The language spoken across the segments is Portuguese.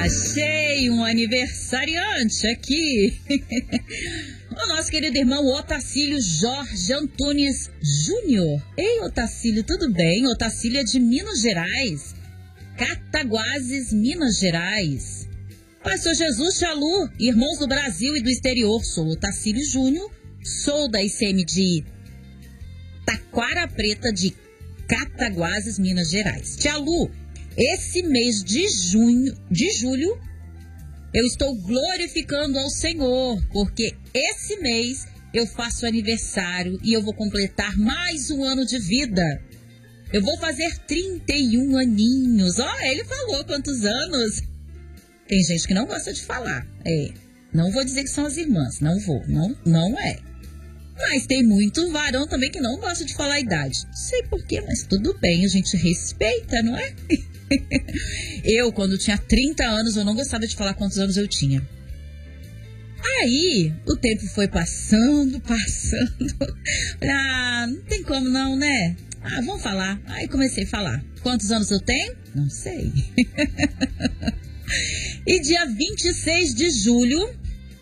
Achei um aniversariante aqui. O nosso querido irmão Otacílio Jorge Antunes Júnior. Ei, Otacílio, tudo bem? Otacílio é de Minas Gerais. Cataguases, Minas Gerais. Pastor Jesus, Xalu, irmãos do Brasil e do exterior. Sou Otacílio Júnior. Sou da ICM de Taquara Preta de Cataguases, Minas Gerais. Xalu, esse mês de julho, eu estou glorificando ao Senhor, porque esse mês eu faço aniversário e eu vou completar mais um ano de vida. Eu vou fazer 31 aninhos. Ele falou quantos anos. Tem gente que não gosta de falar. Não vou dizer que são as irmãs, não é. Mas tem muito varão também que não gosta de falar a idade. Não sei porquê, mas tudo bem, a gente respeita, não é? Eu, quando tinha 30 anos, eu não gostava de falar quantos anos eu tinha. Aí, o tempo foi passando. Não tem como não, né? Vamos falar. Aí comecei a falar. Quantos anos eu tenho? Não sei. E dia 26 de julho...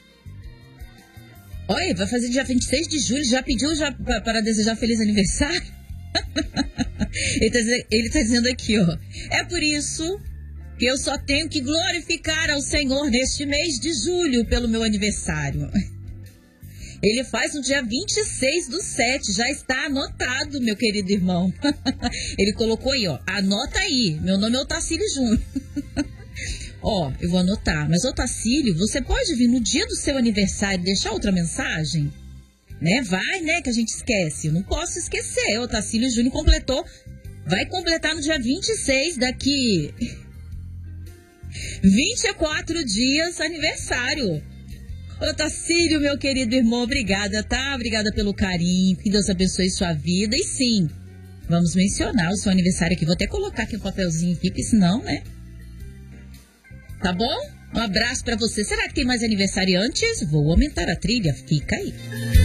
Olha, vai fazer dia 26 de julho. Já pediu para desejar feliz aniversário? Ele tá dizendo aqui, ó. É por isso que eu só tenho que glorificar ao Senhor neste mês de julho pelo meu aniversário. Ele faz no dia 26/7. Já está anotado, meu querido irmão. Ele colocou aí, ó. Anota aí. Meu nome é Otacílio Júnior. Eu vou anotar. Mas, Otacílio, você pode vir no dia do seu aniversário e deixar outra mensagem? Né? Vai, né? Que a gente esquece. Eu não posso esquecer. Otacílio Júnior vai completar no dia 26, daqui 24 dias, aniversário. Otacílio, meu querido irmão, obrigada, tá? Obrigada pelo carinho. Que Deus abençoe sua vida. E sim, vamos mencionar o seu aniversário aqui. Vou até colocar aqui um papelzinho aqui, porque senão, né? Tá bom? Um abraço pra você. Será que tem mais aniversariantes? Vou aumentar a trilha. Fica aí.